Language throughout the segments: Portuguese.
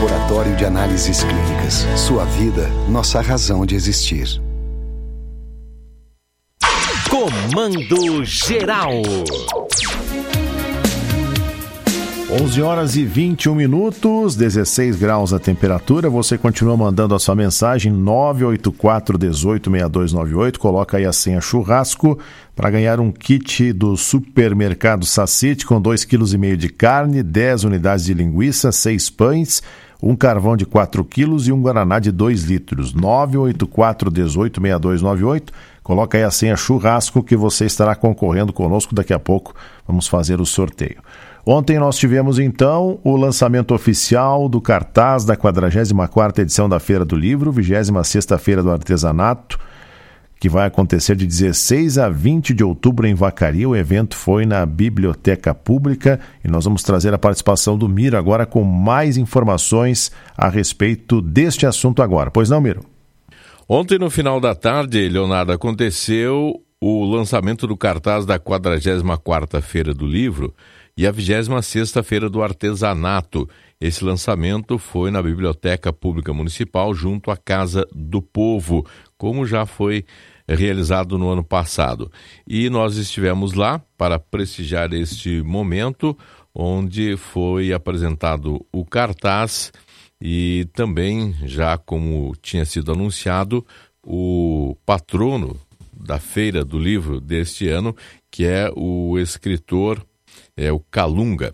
Laboratório de Análises Clínicas. Sua vida, nossa razão de existir. Comando Geral. 11 horas e 21 minutos, 16 graus a temperatura. Você continua mandando a sua mensagem 984-186298. Coloca aí a senha churrasco para ganhar um kit do supermercado Sacite com 2,5 kg de carne, 10 unidades de linguiça, 6 pães, um carvão de 4 quilos e um guaraná de 2 litros. 984-186298. Coloca aí a senha churrasco que você estará concorrendo conosco. Daqui a pouco vamos fazer o sorteio. Ontem nós tivemos, então, o lançamento oficial do cartaz da 44ª edição da Feira do Livro, 26ª Feira do Artesanato, que vai acontecer de 16 a 20 de outubro em Vacaria. O evento foi na Biblioteca Pública e nós vamos trazer a participação do Miro agora com mais informações a respeito deste assunto agora. Pois não, Miro? Ontem, no final da tarde, Leonardo, aconteceu o lançamento do cartaz da 44ª Feira do Livro e a 26ª Feira do Artesanato. Esse lançamento foi na Biblioteca Pública Municipal, junto à Casa do Povo, como já foi realizado no ano passado. E nós estivemos lá para prestigiar este momento, onde foi apresentado o cartaz e também, já como tinha sido anunciado, o patrono da Feira do Livro deste ano, que é o escritor o Calunga,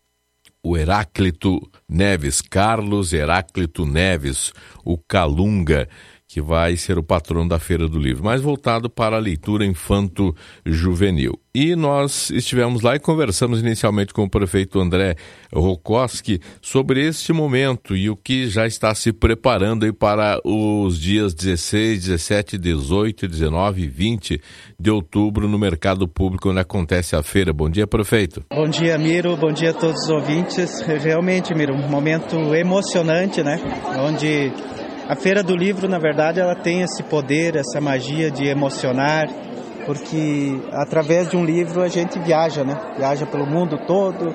o Heráclito Neves, Carlos Heráclito Neves, o Calunga, que vai ser o patrono da Feira do Livro, mais voltado para a leitura infanto-juvenil. E nós estivemos lá e conversamos inicialmente com o prefeito André Rokoski sobre este momento e o que já está se preparando aí para os dias 16, 17, 18, 19 e 20 de outubro no Mercado Público, onde acontece a feira. Bom dia, prefeito. Bom dia, Miro. Bom dia a todos os ouvintes. Realmente, Miro, um momento emocionante, né? Onde a Feira do Livro, na verdade, ela tem esse poder, essa magia de emocionar, porque através de um livro a gente viaja, né? Viaja pelo mundo todo,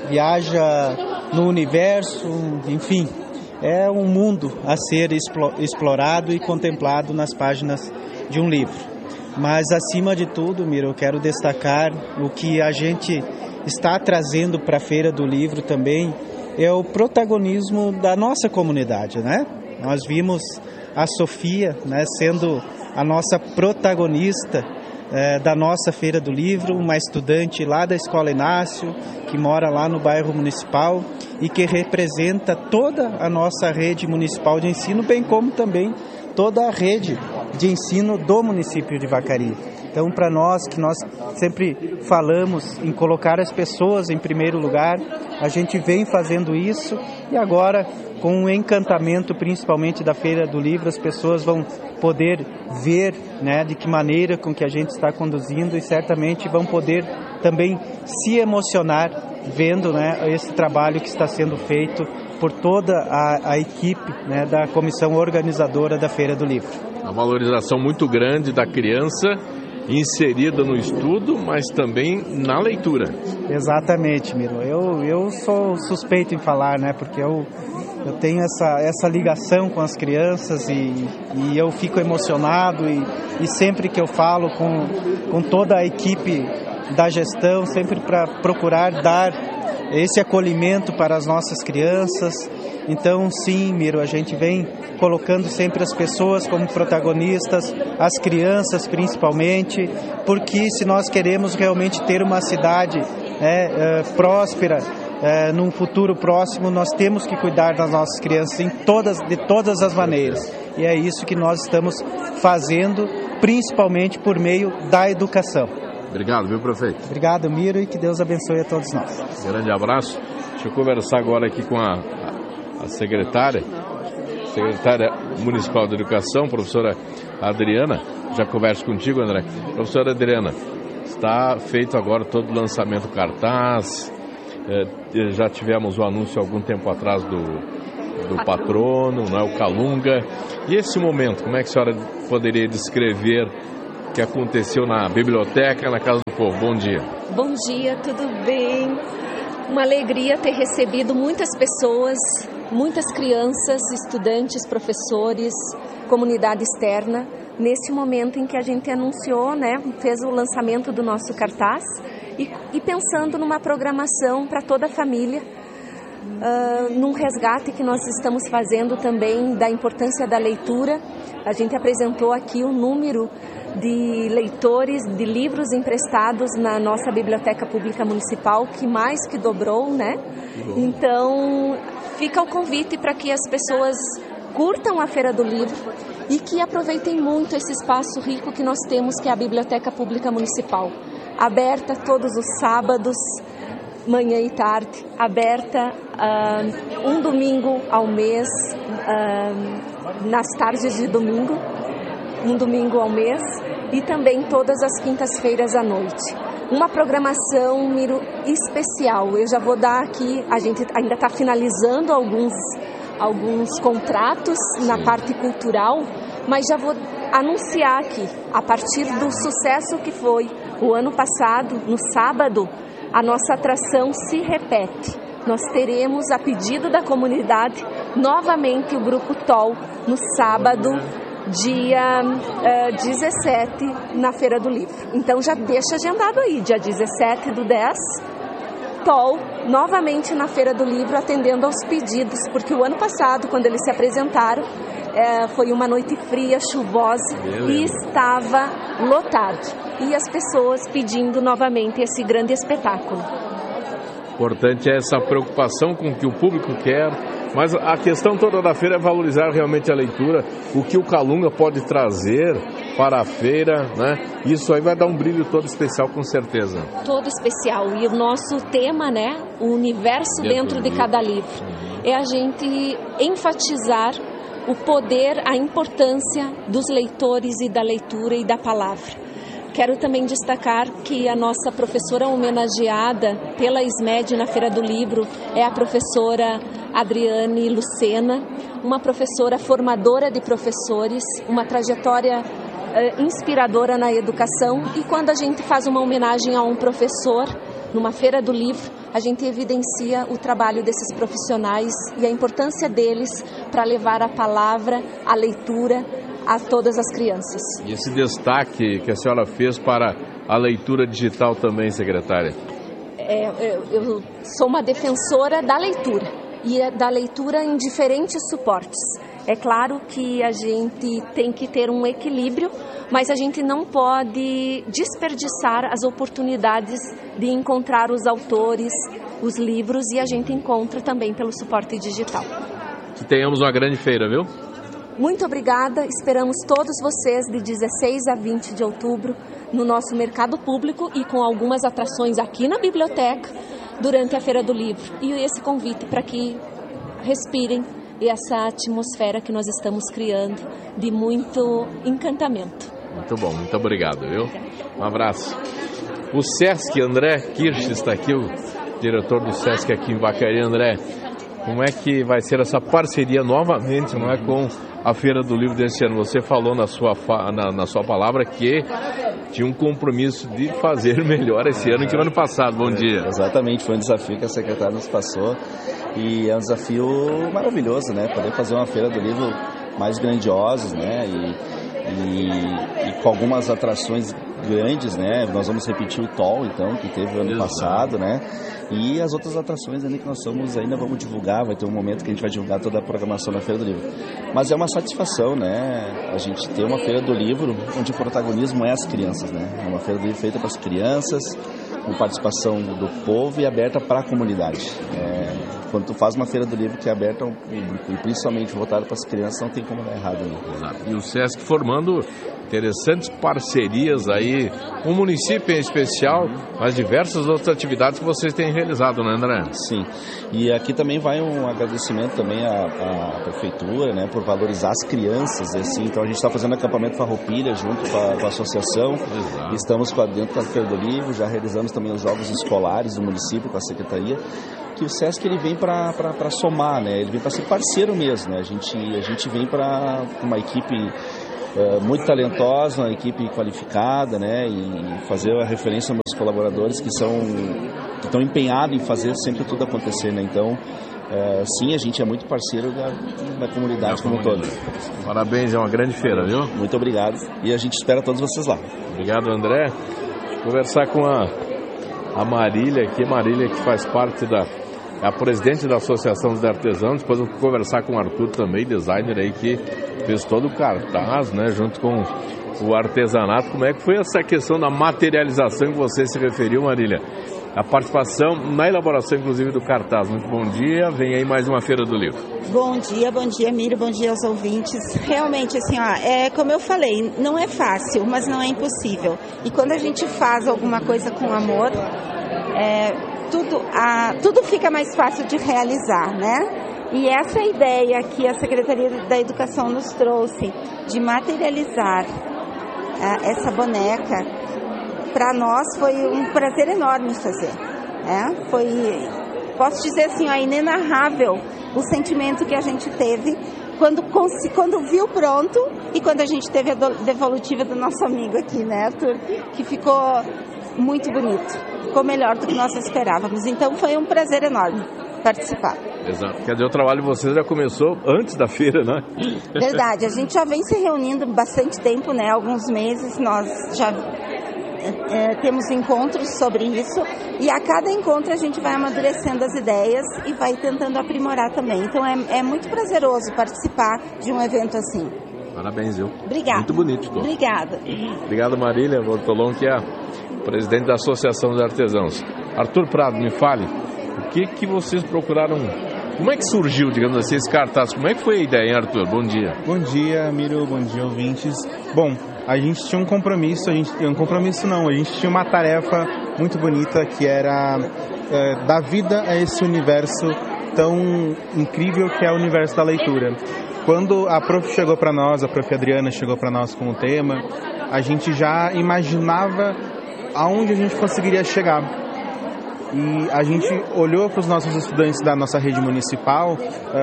viaja no universo, enfim. É um mundo a ser explorado e contemplado nas páginas de um livro. Mas, acima de tudo, Miro, eu quero destacar o que a gente está trazendo para a Feira do Livro também, é o protagonismo da nossa comunidade, né? Nós vimos a Sofia, né, sendo a nossa protagonista da nossa Feira do Livro, uma estudante lá da Escola Inácio, que mora lá no bairro Municipal e que representa toda a nossa rede municipal de ensino, bem como também toda a rede de ensino do município de Vacaria. Então, para nós, que nós sempre falamos em colocar as pessoas em primeiro lugar, a gente vem fazendo isso e agora, com o encantamento principalmente da Feira do Livro, as pessoas vão poder ver, né, de que maneira com que a gente está conduzindo e certamente vão poder também se emocionar vendo, né, esse trabalho que está sendo feito por toda a equipe, né, da comissão organizadora da Feira do Livro. Uma valorização muito grande da criança inserida no estudo, mas também na leitura. Exatamente, Miro. Eu sou suspeito em falar, né, porque eu tenho essa ligação com as crianças e eu fico emocionado e sempre que eu falo com toda a equipe da gestão, sempre para procurar dar esse acolhimento para as nossas crianças. Então, sim, Miro, a gente vem colocando sempre as pessoas como protagonistas, as crianças principalmente, porque se nós queremos realmente ter uma cidade próspera, num futuro próximo, nós temos que cuidar das nossas crianças de todas as maneiras. E é isso que nós estamos fazendo, principalmente por meio da educação. Obrigado, viu, prefeito? Obrigado, Miro, e que Deus abençoe a todos nós. Grande abraço. Deixa eu conversar agora aqui com a secretária municipal de educação, professora Adriana. Já converso contigo, André. Professora Adriana, está feito agora todo o lançamento cartaz. Já tivemos o anúncio há algum tempo atrás do patrono, né, o Calunga. E esse momento, como é que a senhora poderia descrever o que aconteceu na biblioteca, na Casa do Povo? Bom dia. Bom dia, tudo bem? Uma alegria ter recebido muitas pessoas muitas crianças, estudantes, professores, comunidade externa, nesse momento em que a gente anunciou, né, fez o lançamento do nosso cartaz e pensando numa programação para toda a família, num resgate que nós estamos fazendo também da importância da leitura. A gente apresentou aqui o número de leitores de livros emprestados na nossa Biblioteca Pública Municipal, que mais que dobrou, né? Então, fica o convite para que as pessoas curtam a Feira do Livro e que aproveitem muito esse espaço rico que nós temos, que é a Biblioteca Pública Municipal. Aberta todos os sábados, manhã e tarde, aberta um domingo ao mês, nas tardes de domingo, um domingo ao mês, e também todas as quintas-feiras à noite. Uma programação, Miro, especial. Eu já vou dar aqui, a gente ainda está finalizando alguns contratos na parte cultural, mas já vou anunciar aqui, a partir do sucesso que foi o ano passado, no sábado, a nossa atração se repete. Nós teremos, a pedido da comunidade, novamente o Grupo TOL no sábado, dia 17, na Feira do Livro. Então já deixa agendado aí, dia 17/10, TOL novamente na Feira do Livro, atendendo aos pedidos, porque o ano passado, quando eles se apresentaram, foi uma noite fria, chuvosa, e estava lotado. E as pessoas pedindo novamente esse grande espetáculo. Importante é essa preocupação com o que o público quer, mas a questão toda da feira é valorizar realmente a leitura, o que o Calunga pode trazer para a feira, né? Isso aí vai dar um brilho todo especial, com certeza. Todo especial. E o nosso tema, né? O universo dentro de cada livro. É a gente enfatizar o poder, a importância dos leitores e da leitura e da palavra. Quero também destacar que a nossa professora homenageada pela SMED na Feira do Livro é a professora Adriane Lucena, uma professora formadora de professores, uma trajetória inspiradora na educação. E quando a gente faz uma homenagem a um professor numa Feira do Livro, a gente evidencia o trabalho desses profissionais e a importância deles para levar a palavra, a leitura a todas as crianças. E esse destaque que a senhora fez para a leitura digital também, secretária? Eu sou uma defensora da leitura, e da leitura em diferentes suportes. É claro que a gente tem que ter um equilíbrio, mas a gente não pode desperdiçar as oportunidades de encontrar os autores, os livros, e a gente encontra também pelo suporte digital. Que tenhamos uma grande feira, viu? Muito obrigada, esperamos todos vocês de 16 a 20 de outubro no nosso mercado público e com algumas atrações aqui na biblioteca durante a Feira do Livro. E esse convite para que respirem essa atmosfera que nós estamos criando de muito encantamento. Muito bom, muito obrigado, viu? Um abraço. O Sesc, André Kirsch, está aqui, o diretor do Sesc aqui em Vacaria. André, como é que vai ser essa parceria novamente, não é, com a Feira do Livro desse ano? Você falou na sua palavra que tinha um compromisso de fazer melhor esse ano que o ano passado. Bom dia. Exatamente, foi um desafio que a secretária nos passou e é um desafio maravilhoso, né? Poder fazer uma Feira do Livro mais grandiosa, né? E com algumas atrações grandes, né? Nós vamos repetir o TOL, então, que teve o ano passado, né? E as outras atrações ainda que nós ainda vamos divulgar, vai ter um momento que a gente vai divulgar toda a programação na Feira do Livro. Mas é uma satisfação, né? A gente ter uma Feira do Livro onde o protagonismo é as crianças, né? É uma Feira do Livro feita para as crianças, com participação do povo e aberta para a comunidade. Quando tu faz uma Feira do Livro que é aberta ao público e principalmente voltada para as crianças, não tem como dar errado. Né? Exato. E o Sesc formando interessantes parcerias aí com o município em especial, mas diversas outras atividades que vocês têm realizado, né, André? Sim. E aqui também vai um agradecimento também à prefeitura, né, por valorizar as crianças, assim. Então a gente está fazendo acampamento Farroupilha junto com a associação. Exato. Estamos dentro da Feira do Livro, já realizamos também os jogos escolares do município com a secretaria. Que o Sesc ele vem para somar, né? Ele vem para ser parceiro mesmo, né? A gente vem para uma equipe muito talentosa, uma equipe qualificada, né? E fazer a referência aos meus colaboradores que estão empenhados em fazer sempre tudo acontecer, né? Então sim, a gente é muito parceiro da comunidade como um todo. Parabéns, é uma grande feira, viu? Muito obrigado. E a gente espera todos vocês lá. Obrigado, André. Vou conversar com a Marília aqui, Marília que faz parte a presidente da Associação dos Artesãos. Depois eu vou conversar com o Arthur também, designer aí que fez todo o cartaz, né, junto com o artesanato. Como é que foi essa questão da materialização que você se referiu, Marília? A participação na elaboração, inclusive, do cartaz. Muito bom dia, vem aí mais uma Feira do Livro. Bom dia, Miro, bom dia aos ouvintes. Realmente, assim, como eu falei, não é fácil, mas não é impossível. E quando a gente faz alguma coisa com amor, tudo fica mais fácil de realizar, né? E essa ideia que a Secretaria da Educação nos trouxe de materializar essa boneca, para nós foi um prazer enorme fazer. Posso dizer assim, inenarrável o sentimento que a gente teve quando viu pronto e quando a gente teve a devolutiva do nosso amigo aqui, né, Arthur? Que ficou muito bonito, ficou melhor do que nós esperávamos. Então foi um prazer enorme participar. Exato. Quer dizer, o trabalho de vocês já começou antes da feira, né? Verdade, a gente já vem se reunindo bastante tempo, né? Alguns meses nós já temos encontros sobre isso e a cada encontro a gente vai amadurecendo as ideias e vai tentando aprimorar também. Então é muito prazeroso participar de um evento assim. Parabéns, viu? Obrigada. Muito bonito. Tô. Obrigada. Obrigado, Marília Bortolom, que é a presidente da Associação dos Artesãos. Arthur Prado, me fale, o que vocês procuraram? Como é que surgiu, digamos assim, esse cartaz? Como é que foi a ideia, hein, Arthur? Bom dia. Bom dia, Miro. Bom dia, ouvintes. Bom, a gente tinha um compromisso, a gente tinha uma tarefa muito bonita que era dar vida a esse universo tão incrível que é o universo da leitura. Quando a prof chegou para nós, a prof Adriana chegou para nós com o tema, a gente já imaginava aonde a gente conseguiria chegar. E a gente olhou para os nossos estudantes da nossa rede municipal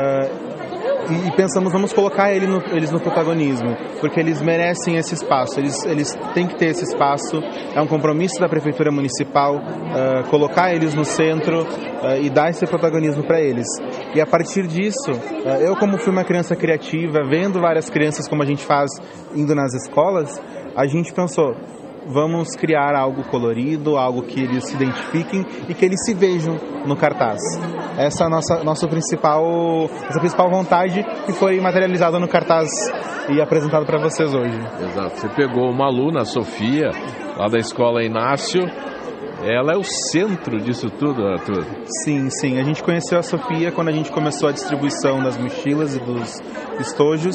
e pensamos, vamos colocar eles no protagonismo, porque eles merecem esse espaço, eles têm que ter esse espaço, é um compromisso da Prefeitura Municipal colocar eles no centro e dar esse protagonismo para eles. E a partir disso, eu como fui uma criança criativa, vendo várias crianças como a gente faz indo nas escolas, a gente pensou, vamos criar algo colorido, algo que eles se identifiquem e que eles se vejam no cartaz. Essa é a nossa principal vontade, que foi materializada no cartaz e apresentado para vocês hoje. Exato. Você pegou uma aluna, a Sofia, lá da Escola Inácio. Ela é o centro disso tudo, Arthur? Sim. A gente conheceu a Sofia quando a gente começou a distribuição das mochilas e dos estojos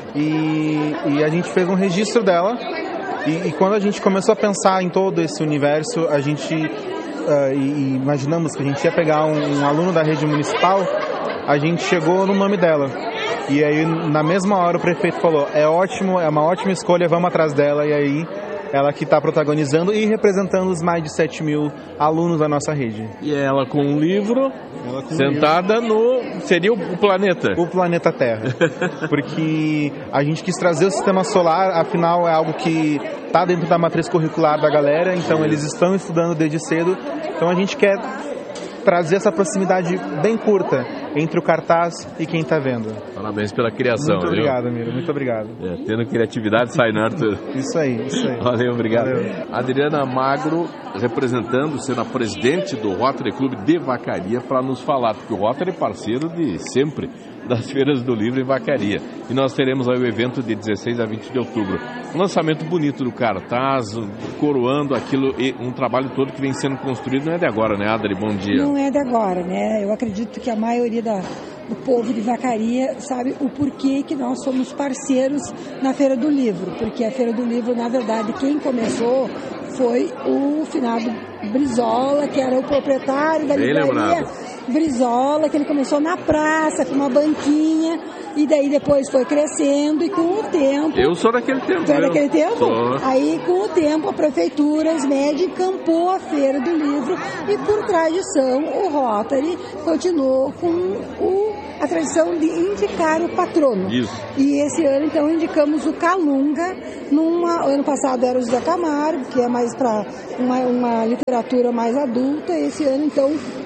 e a gente fez um registro dela. E quando a gente começou a pensar em todo esse universo, a gente imaginamos que a gente ia pegar um aluno da rede municipal, a gente chegou no nome dela. E aí, na mesma hora, o prefeito falou, é ótimo, é uma ótima escolha, vamos atrás dela. E aí, ela que está protagonizando e representando os mais de 7 mil alunos da nossa rede. E ela com um livro, sentada seria o planeta. O planeta Terra. Porque a gente quis trazer o sistema solar, afinal é algo que está dentro da matriz curricular da galera, então eles estão estudando desde cedo. Então a gente quer trazer essa proximidade bem curta entre o cartaz e quem está vendo. Parabéns pela criação. Muito obrigado, Miro. Muito obrigado. Tendo criatividade, sai, né, Arthur? Isso aí. Valeu, obrigado. Valeu. Adriana Magro, representando, sendo a presidente do Rotary Clube de Vacaria, para nos falar, porque o Rotary é parceiro de sempre das Feiras do Livro em Vacaria. E nós teremos aí o evento de 16 a 20 de outubro. Um lançamento bonito do cartaz, coroando aquilo, e um trabalho todo que vem sendo construído. Não é de agora, né, Adri? Bom dia. Não é de agora, né? Eu acredito que a maioria do povo de Vacaria sabe o porquê que nós somos parceiros na Feira do Livro. Porque a Feira do Livro, na verdade, quem começou foi o finado Brizola, que era o proprietário da livraria Brizola, que ele começou na praça, com uma banquinha, e daí depois foi crescendo, e com o tempo... Eu sou daquele tempo. Você é daquele tempo? Sou. Aí, com o tempo, a prefeitura, a SMED, encampou a Feira do Livro, e por tradição, o Rotary continuou com a tradição de indicar o patrono. Isso. E esse ano, então, indicamos o Calunga. Ano passado era o José Camargo, que é mais para uma literatura mais adulta. Esse ano, então,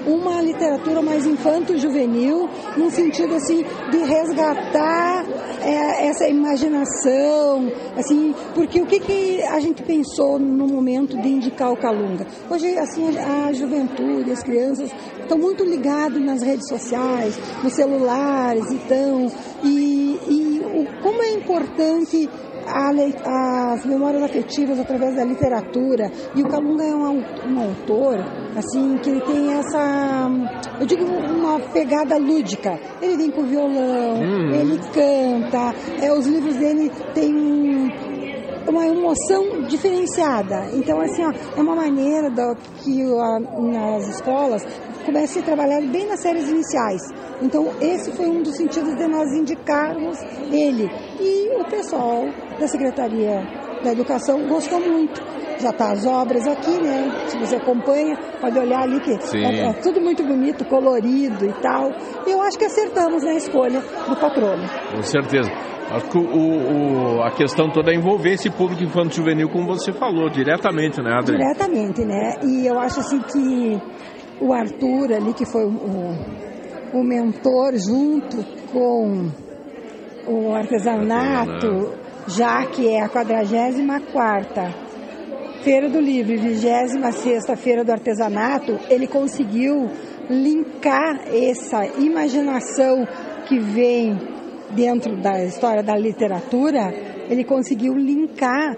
uma literatura mais infanto-juvenil, num sentido assim de resgatar essa imaginação, assim, porque o que a gente pensou no momento de indicar o Calunga? Hoje, assim, a juventude, as crianças estão muito ligados nas redes sociais, nos celulares, então, como é importante as memórias afetivas através da literatura. E o Calunga é um autor assim, que ele tem essa, eu digo, uma pegada lúdica. Ele vem com violão, ele canta, os livros dele têm uma emoção diferenciada. Então, assim, é uma maneira que nas escolas comece a ser trabalhado bem nas séries iniciais. Então, esse foi um dos sentidos de nós indicarmos ele. E o pessoal da Secretaria da Educação gostou muito. Já tá as obras aqui, né? Se você acompanha, pode olhar ali que é tudo muito bonito, colorido e tal. E eu acho que acertamos na escolha do patrono. Com certeza. Acho que a questão toda é envolver esse público infanto-juvenil, como você falou, diretamente, né, Adri? Diretamente, né? E eu acho assim que o Arthur ali, que foi o mentor junto com o artesanato, já que é a 44ª Feira do Livro e 26ª Feira do Artesanato, ele conseguiu linkar essa imaginação que vem dentro da história da literatura, ele conseguiu linkar,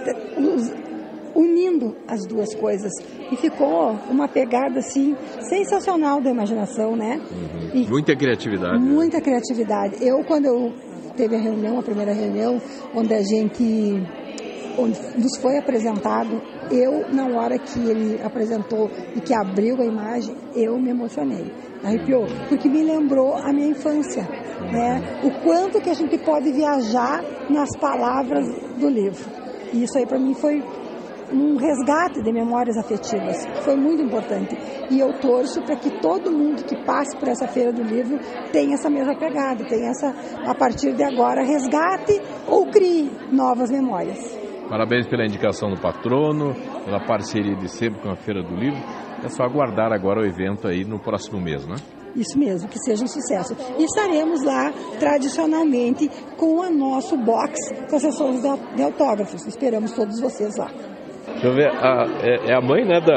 unindo as duas coisas. E ficou uma pegada, assim, sensacional da imaginação, né? E muita criatividade. Muita criatividade. Quando teve a primeira reunião, onde nos foi apresentado, na hora que ele apresentou e que abriu a imagem, eu me emocionei. Arrepiou, porque me lembrou a minha infância, né? O quanto que a gente pode viajar nas palavras do livro. E isso aí para mim foi um resgate de memórias afetivas. Foi muito importante. E eu torço para que todo mundo que passe por essa Feira do Livro tenha essa mesma pegada, tenha a partir de agora, resgate ou crie novas memórias. Parabéns pela indicação do patrono, pela parceria de sempre com a Feira do Livro. É só aguardar agora o evento aí no próximo mês, né? Isso mesmo, que seja um sucesso. E estaremos lá, tradicionalmente, com o nosso box com as sessões de autógrafos. Esperamos todos vocês lá. Deixa eu ver, é a mãe, né,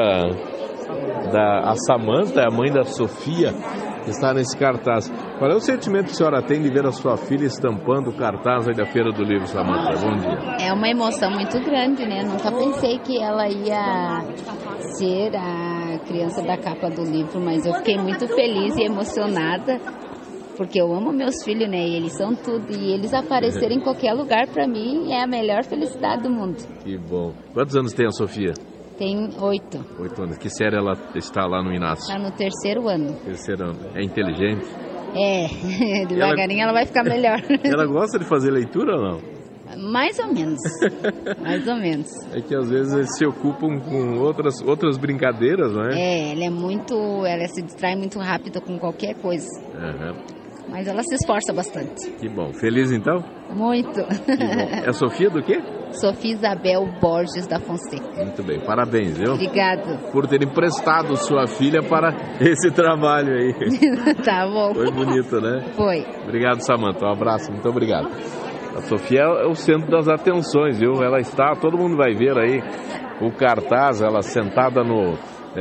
a Samanta, é a mãe da Sofia, que está nesse cartaz. Qual é o sentimento que a senhora tem de ver a sua filha estampando o cartaz aí da Feira do Livro, Samanta? Bom dia. É uma emoção muito grande, né? Nunca pensei que ela ia ser a criança da capa do livro, mas eu fiquei muito feliz e emocionada, porque eu amo meus filhos, né? E eles são tudo. E eles aparecerem em qualquer lugar, para mim, é a melhor felicidade do mundo. Que bom. Quantos anos tem a Sofia? Tem 8. 8 anos. Que série ela está lá no Inácio? Está no 3º ano. 3º ano. É inteligente? É. Devagarinho ela vai ficar melhor. Ela gosta de fazer leitura ou não? Mais ou menos. Mais ou menos. É que às vezes eles se ocupam com outras brincadeiras, não é? Ela se distrai muito rápido com qualquer coisa. Mas ela se esforça bastante. Que bom. Feliz então? Muito. Que bom. É Sofia do quê? Sofia Isabel Borges da Fonseca. Muito bem, parabéns, viu? Obrigado. Por ter emprestado sua filha para esse trabalho aí. Tá bom. Foi bonito, né? Foi. Obrigado, Samanta. Um abraço, muito obrigado. A Sofia é o centro das atenções, viu? Ela está, todo mundo vai ver aí o cartaz, ela sentada no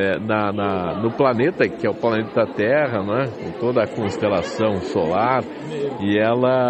planeta, que é o planeta Terra, né? Com toda a constelação solar, e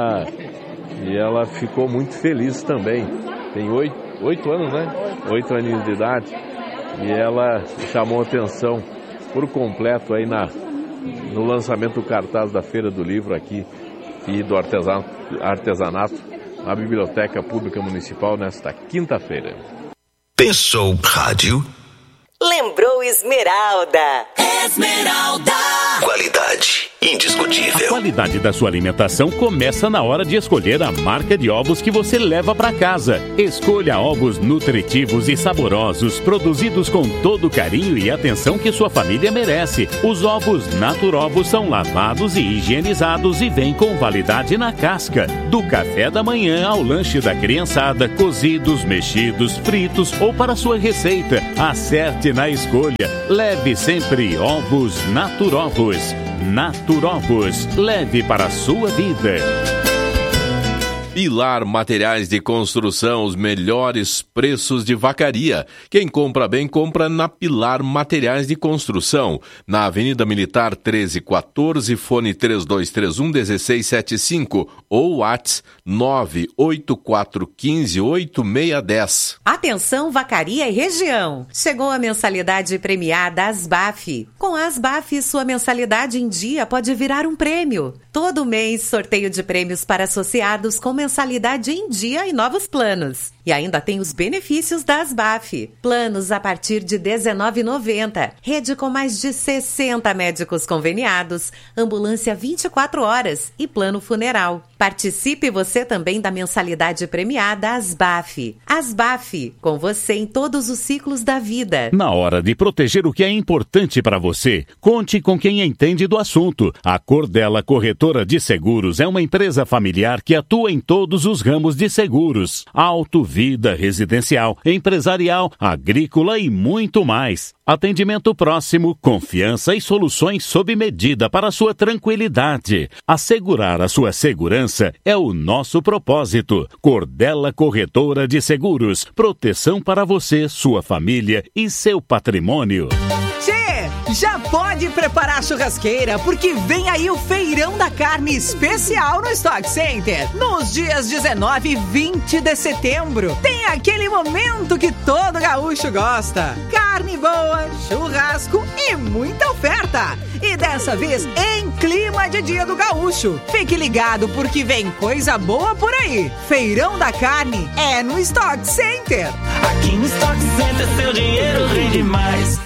ela ficou muito feliz também. Tem 8 anos, né? 8 aninhos de idade, e ela chamou atenção por completo aí no lançamento do cartaz da Feira do Livro aqui e do artesanato na Biblioteca Pública Municipal nesta quinta-feira. Pensou rádio? Lembrou Esmeralda. Qualidade. indiscutível. A qualidade da sua alimentação começa na hora de escolher a marca de ovos que você leva para casa. Escolha ovos nutritivos e saborosos, produzidos com todo o carinho e atenção que sua família merece. Os ovos Naturovos são lavados e higienizados e vêm com validade na casca. Do café da manhã ao lanche da criançada, cozidos, mexidos, fritos ou para sua receita. Acerte na escolha. Leve sempre ovos Naturovos. Naturovos, leve para a sua vida. Pilar Materiais de Construção, os melhores preços de Vacaria. Quem compra bem, compra na Pilar Materiais de Construção. Na Avenida Militar 1314, fone 3231-1675 ou WhatsApp 98415-8610. Atenção, Vacaria e região. Chegou a mensalidade premiada Asbaf. Com a Asbaf, sua mensalidade em dia pode virar um prêmio. Todo mês, sorteio de prêmios para associados com mensalidade em dia e novos planos. E ainda tem os benefícios da Asbaf. Planos a partir de R$19,90. Rede com mais de 60 médicos conveniados, ambulância 24 horas e plano funeral. Participe você também da mensalidade premiada Asbaf. Asbaf, com você em todos os ciclos da vida. Na hora de proteger o que é importante para você, conte com quem entende do assunto. A Cordella Corretora de Seguros é uma empresa familiar que atua em todos os ramos de seguros. Auto, vida, residencial, empresarial, agrícola e muito mais. Atendimento próximo, confiança e soluções sob medida para a sua tranquilidade. Assegurar a sua segurança é o nosso propósito. Cordella Corretora de Seguros. Proteção para você, sua família e seu patrimônio. Já pode preparar a churrasqueira, porque vem aí o Feirão da Carne especial no Stock Center. Nos dias 19 e 20 de setembro. Tem aquele momento que todo gaúcho gosta. Carne boa, churrasco e muita oferta. E dessa vez em clima de Dia do Gaúcho. Fique ligado, porque vem coisa boa por aí. Feirão da Carne é no Stock Center. Aqui no Stock Center seu dinheiro rende mais.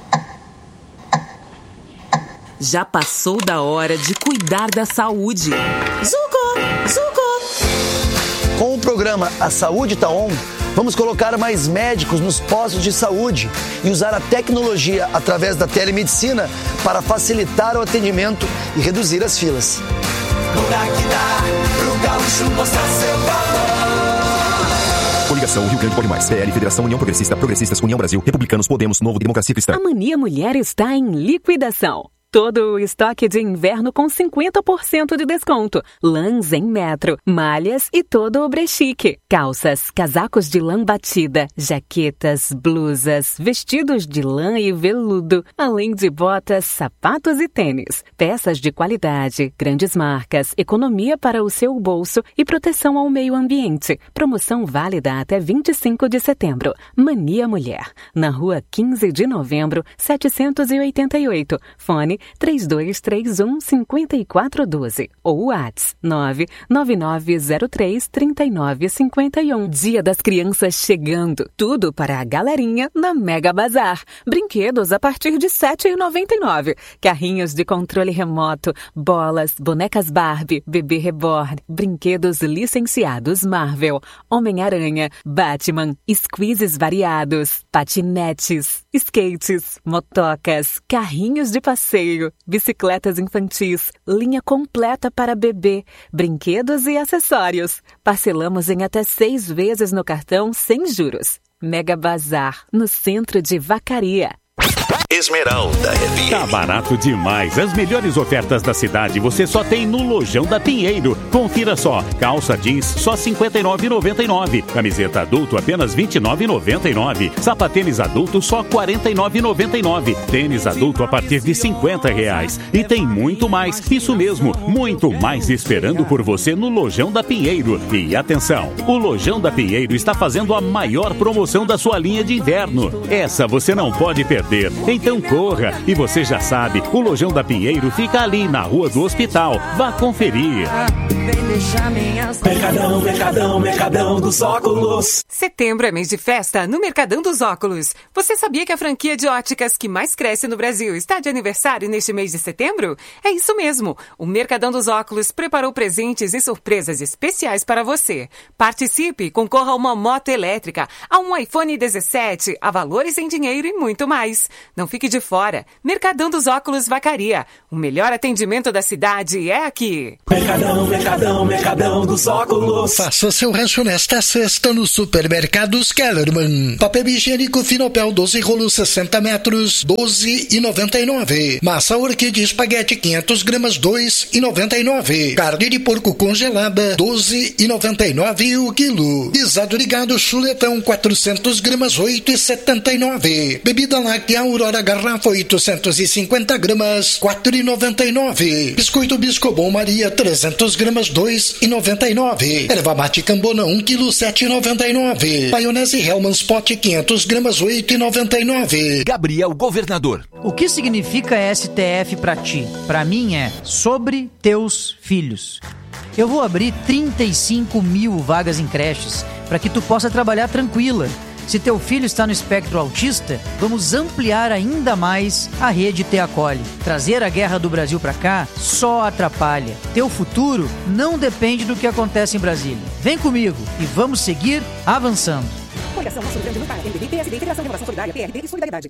Já passou da hora de cuidar da saúde. Zuko! Com o programa A Saúde Tá On, vamos colocar mais médicos nos postos de saúde e usar a tecnologia através da telemedicina para facilitar o atendimento e reduzir as filas. Lugar que dá pro gaúcho mostrar seu valor. Coligação Rio Grande Pode Mais, PL, Federação União Progressista, Progressistas, União Brasil, Republicanos, Podemos, Novo, Democracia Cristã. A Mania Mulher está em liquidação. Todo o estoque de inverno com 50% de desconto. Lãs em metro, malhas e todo o brechique. Calças, casacos de lã batida, jaquetas, blusas, vestidos de lã e veludo, além de botas, sapatos e tênis. Peças de qualidade, grandes marcas, economia para o seu bolso e proteção ao meio ambiente. Promoção válida até 25 de setembro. Mania Mulher, na rua 15 de novembro, 788. Fone 3231-5412 ou WhatsApp 99903-3951. Dia das Crianças chegando. Tudo para a galerinha na Mega Bazar. Brinquedos a partir de R$ 7,99. Carrinhos de controle remoto, bolas, bonecas Barbie, bebê reborn, brinquedos licenciados Marvel, Homem-Aranha, Batman, squeezes variados, patinetes, skates, motocas, carrinhos de passeio, bicicletas infantis, linha completa para bebê, brinquedos e acessórios. Parcelamos em até 6 vezes no cartão sem juros. Mega Bazar, no centro de Vacaria. Esmeralda FM. Tá barato demais. As melhores ofertas da cidade você só tem no Lojão da Pinheiro. Confira só. Calça jeans só R$ 59,99. Camiseta adulto apenas R$ 29,99. Sapatênis adulto só R$ 49,99. Tênis adulto a partir de R$ 50. E tem muito mais. Isso mesmo, muito mais esperando por você no Lojão da Pinheiro. E atenção, o Lojão da Pinheiro está fazendo a maior promoção da sua linha de inverno. Essa você não pode perder. Em Então corra! E você já sabe, o Lojão da Pinheiro fica ali na Rua do Hospital. Vá conferir. Mercadão dos óculos. Setembro é mês de festa no Mercadão dos Óculos. Você sabia que a franquia de óticas que mais cresce no Brasil está de aniversário neste mês de setembro? É isso mesmo. O Mercadão dos Óculos preparou presentes e surpresas especiais para você. Participe, concorra a uma moto elétrica, a um iPhone 17, a valores em dinheiro e muito mais. Não fique de fora. Mercadão dos Óculos Vacaria. O melhor atendimento da cidade é aqui. Mercadão dos óculos. Faça seu rancho nesta sexta no Supermercados Kellerman. Papel higiênico Finopel 12 rolos 60 metros, R$12,99. Massa orquídea espaguete 500 gramas, R$2,99. Carne de porco congelada, R$12,99 o quilo. Guisado de gado chuletão 400 gramas, R$8,79. Bebida láctea Aurora garrafa 850 gramas, R$4,99. Biscoito Biscobon Maria 300 gramas, R$2,99. Erva mate Cambona 1 kg, R$7,99. Maionese Hellmann's Pot 500 gramas, R$8,99. Gabriel Governador. O que significa STF pra ti? Pra mim é sobre teus filhos. Eu vou abrir 35 mil vagas em creches para que tu possa trabalhar tranquila. Se teu filho está no espectro autista, vamos ampliar ainda mais a rede Te Acolhe. Trazer a guerra do Brasil para cá só atrapalha. Teu futuro não depende do que acontece em Brasília. Vem comigo e vamos seguir avançando. Coligação Nosso Rio Grande do Sul, MDB, PSD, Federação de Renovação Solidária, PRD e Solidariedade.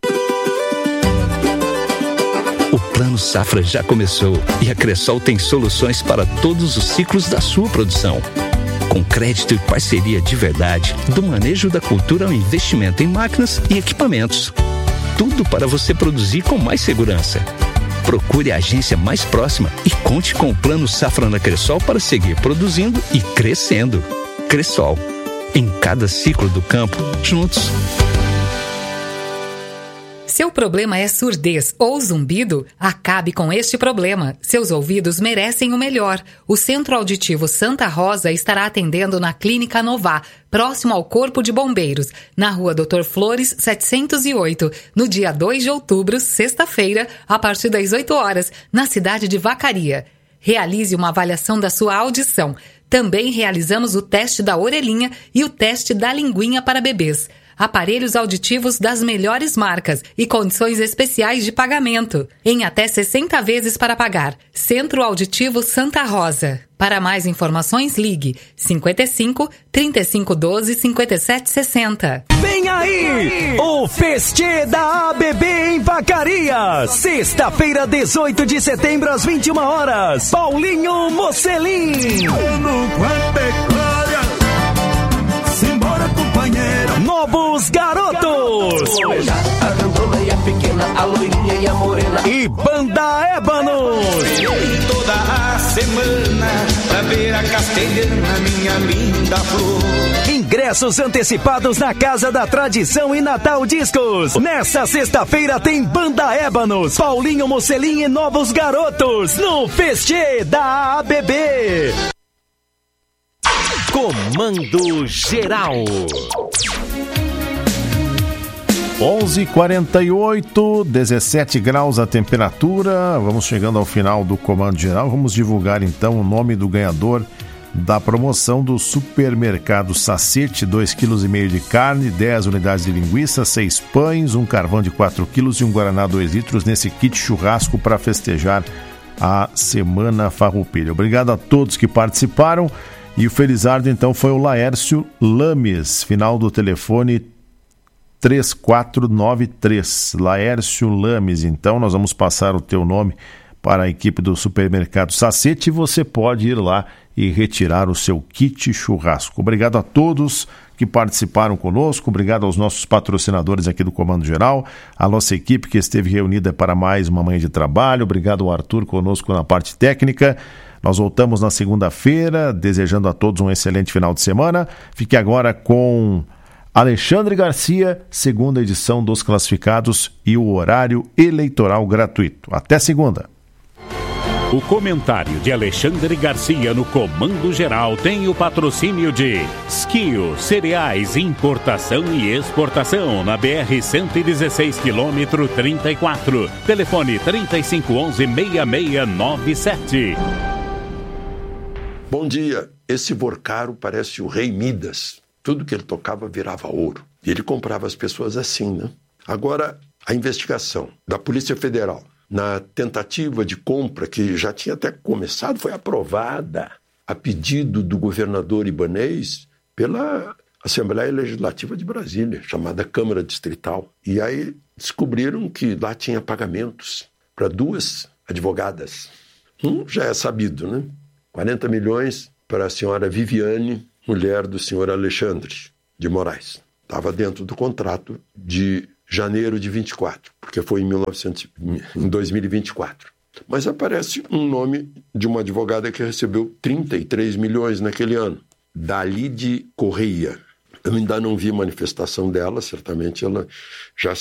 O Plano Safra já começou e a Cressol tem soluções para todos os ciclos da sua produção. Com crédito e parceria de verdade, do manejo da cultura ao investimento em máquinas e equipamentos. Tudo para você produzir com mais segurança. Procure a agência mais próxima e conte com o Plano Safra na Cressol para seguir produzindo e crescendo. Cressol. Em cada ciclo do campo, juntos. Seu problema é surdez ou zumbido? Acabe com este problema. Seus ouvidos merecem o melhor. O Centro Auditivo Santa Rosa estará atendendo na Clínica Nová, próximo ao Corpo de Bombeiros, na Rua Doutor Flores, 708, no dia 2 de outubro, sexta-feira, a partir das 8 horas, na cidade de Vacaria. Realize uma avaliação da sua audição. Também realizamos o teste da orelhinha e o teste da linguinha para bebês. Aparelhos auditivos das melhores marcas e condições especiais de pagamento. Em até 60 vezes para pagar. Centro Auditivo Santa Rosa. Para mais informações, ligue 55 3512 5760. Vem aí! O Festê da ABB em Vacaria. Sexta-feira, 18 de setembro, às 21 horas. Paulinho Mocelin. Simbora, companheiro. Novos Garotos. A grandona e a pequena, a loirinha e a morena. E Banda Ébanos. Toda a semana pra ver a castelhana, minha linda flor. Ingressos antecipados na Casa da Tradição e Natal Discos. Nessa sexta-feira tem Banda Ébanos, Paulinho Mocelin e Novos Garotos no Festê da ABB. Comando Geral. 11h48, 17 graus a temperatura. Vamos chegando ao final do Comando Geral. Vamos divulgar então o nome do ganhador da promoção do Supermercado Sacete: 2,5 kg de carne, 10 unidades de linguiça, 6 pães, um carvão de 4 kg e um guaraná 2 litros nesse kit churrasco para festejar a Semana Farroupilha. Obrigado a todos que participaram. E o felizardo então foi o Laércio Lames, final do telefone 3493. Laércio Lames, então nós vamos passar o teu nome para a equipe do Supermercado Sacete e você pode ir lá e retirar o seu kit churrasco. Obrigado a todos que participaram conosco, obrigado aos nossos patrocinadores aqui do Comando Geral, a nossa equipe que esteve reunida para mais uma manhã de trabalho, obrigado ao Arthur conosco na parte técnica. Nós voltamos na segunda-feira, desejando a todos um excelente final de semana. Fique agora com Alexandre Garcia, segunda edição dos classificados e o horário eleitoral gratuito. Até segunda. O comentário de Alexandre Garcia no Comando Geral tem o patrocínio de Skio Cereais, importação e exportação na BR-116, quilômetro 34. Telefone 3511-6697. Bom dia. Esse Vorcaro parece o rei Midas. Tudo que ele tocava virava ouro. E ele comprava as pessoas assim, né? Agora, a investigação da Polícia Federal na tentativa de compra, que já tinha até começado, foi aprovada a pedido do governador Ibanez pela Assembleia Legislativa de Brasília, chamada Câmara Distrital. E aí descobriram que lá tinha pagamentos para 2 advogadas. Já é sabido, né? 40 milhões para a senhora Viviane, mulher do senhor Alexandre de Moraes. Estava dentro do contrato de janeiro de 24, porque foi em 2024. Mas aparece um nome de uma advogada que recebeu 33 milhões naquele ano, Dalide Correia. Eu ainda não vi manifestação dela, certamente ela já